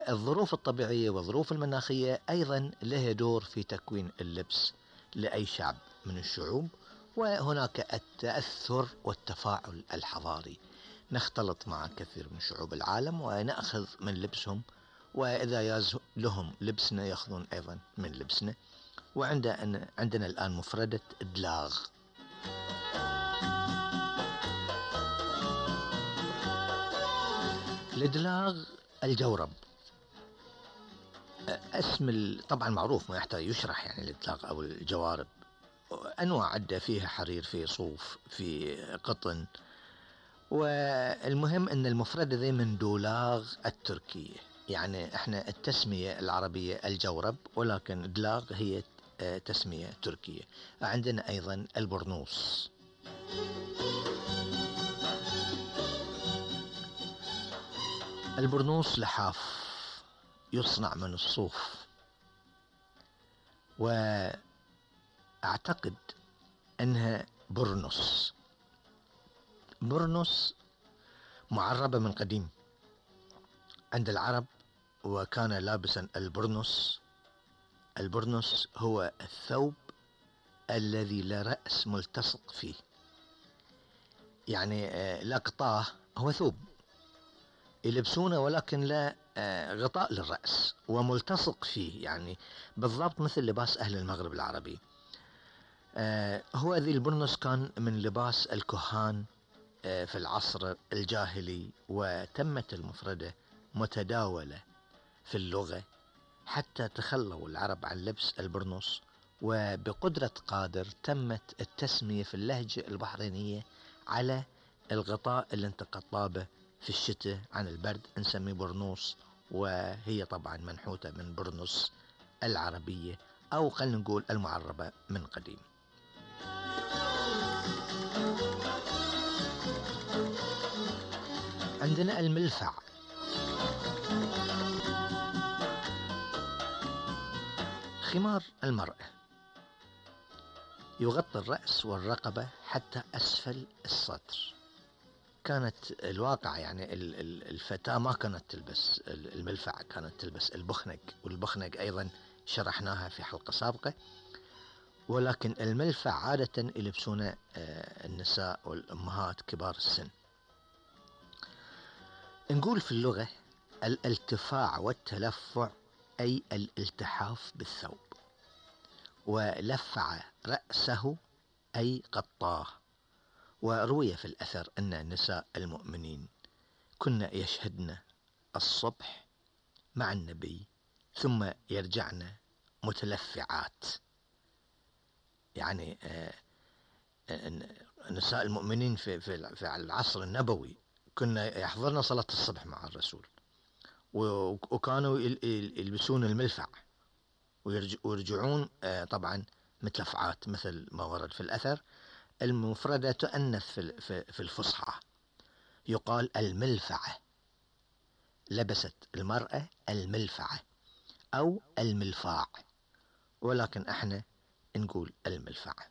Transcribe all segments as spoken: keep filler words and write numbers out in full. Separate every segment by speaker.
Speaker 1: الظروف الطبيعية والظروف المناخية أيضا لها دور في تكوين اللبس لأي شعب من الشعوب، وهناك التأثر والتفاعل الحضاري، نختلط مع كثير من شعوب العالم ونأخذ من لبسهم، وإذا ياز لهم لبسنا يأخذون أيضا من لبسنا. وعندنا عندنا الآن مفردة دلاغ. الدلاغ الجورب، اسم طبعا معروف ما يحتاج يشرح، يعني الإطلاق أو الجوارب أنواع عدة، فيها حرير، في صوف، في قطن، والمهم أن المفردة ذي من دولاغ التركية، يعني احنا التسمية العربية الجورب، ولكن دلاغ هي تسمية تركية. عندنا أيضا البرنوس. البرنوس لحاف يصنع من الصوف، وأعتقد أنها برنس. برنس معربة من قديم عند العرب، وكان لابسا البرنس. البرنس هو الثوب الذي لا رأس ملتصق فيه، يعني لا قطاه، هو ثوب يلبسونه ولكن لا غطاء للرأس وملتصق فيه، يعني بالضبط مثل لباس أهل المغرب العربي. هو ذي البرنس كان من لباس الكهان في العصر الجاهلي، وتمت المفردة متداولة في اللغة حتى تخلوا العرب عن لبس البرنس، وبقدرة قادر تمت التسمية في اللهجة البحرينية على الغطاء اللي انت قطابه في الشتاء عن البرد، نسميه برنوس، وهي طبعا منحوتة من برنس العربية، أو خلينا نقول المعربة من قديم. عندنا الملفع. خمار المرأة يغطي الرأس والرقبة حتى أسفل الصدر. كانت الواقع يعني الفتاة ما كانت تلبس الملفع، كانت تلبس البخنق، والبخنق أيضا شرحناها في حلقة سابقة، ولكن الملفع عادة يلبسون النساء والأمهات كبار السن. نقول في اللغة الالتفاع والتلفع أي الالتحاف بالثوب، ولفع رأسه أي قطاه. وروي في الأثر أن نساء المؤمنين كن يشهدن الصبح مع النبي ثم يرجعن متلفعات، يعني نساء المؤمنين في في العصر النبوي كنا يحضرن صلاة الصبح مع الرسول، وكانوا يلبسون الملفع ويرجعون طبعا متلفعات مثل ما ورد في الأثر. المفردة تؤنث في الفصحى، يقال الملفعة، لبست المرأة الملفعة أو الملفاع، ولكن احنا نقول الملفعة.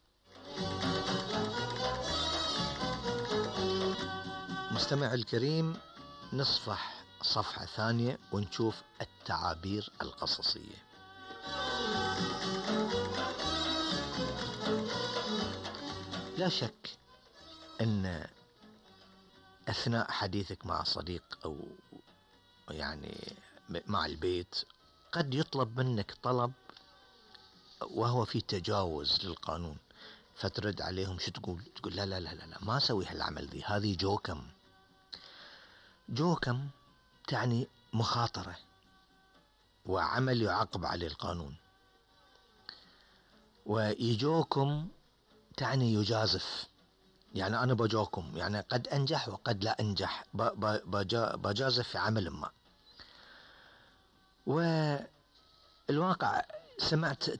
Speaker 1: مستمع الكريم، نصفح صفحة ثانية ونشوف التعابير القصصية. لا شك أن أثناء حديثك مع صديق أو يعني مع البيت قد يطلب منك طلب وهو في تجاوز للقانون، فترد عليهم شو تقول؟ تقول لا لا لا لا ما سوي هالعمل ذي، هذه جوكم. جوكم تعني مخاطرة وعمل يعاقب عليه القانون، ويجوكم تعني يجازف، يعني أنا بجوكم، يعني قد أنجح وقد لا أنجح، بجازف في عمل ما. والواقع سمعت